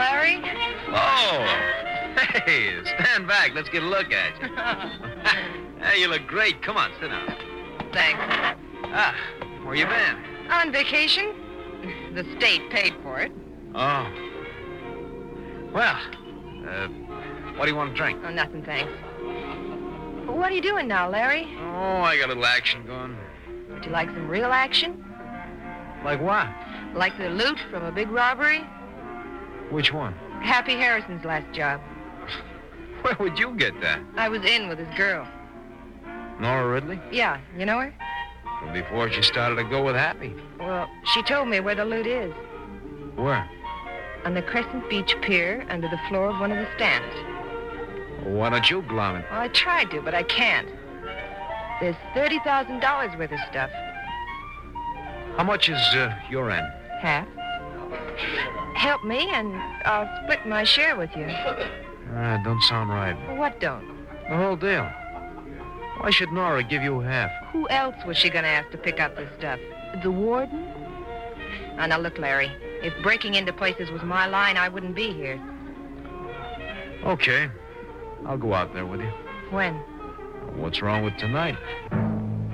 Larry. Oh, hey, stand back. Let's get a look at you. Hey, you look great. Come on, sit down. Thanks. Ah, where you been? On vacation. The state paid for it. Oh. Well, what do you want to drink? Oh, nothing, thanks. What are you doing now, Larry? Oh, I got a little action going. Would you like some real action? Like what? Like the loot from a big robbery? Which one? Happy Harrison's last job. Where would you get that? I was in with his girl. Nora Ridley? Yeah, you know her? Well, before she started to go with Happy. Well, she told me where the loot is. Where? On the Crescent Beach Pier, under the floor of one of the stands. Well, why don't you glom it? Well, I tried to, but I can't. There's $30,000 worth of stuff. How much is your end? Half. Help me, and I'll split my share with you. Don't sound right. What don't? The whole deal. Why should Nora give you half? Who else was she going to ask to pick up this stuff? The warden? Now, look, Larry. If breaking into places was my line, I wouldn't be here. Okay. I'll go out there with you. When? What's wrong with tonight?